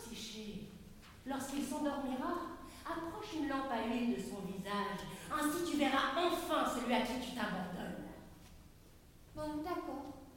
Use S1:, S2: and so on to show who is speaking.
S1: Psyché. Lorsqu'il s'endormira, approche une lampe à huile de son visage. Ainsi tu verras enfin celui à qui tu t'abandonnes.
S2: Bon, d'accord.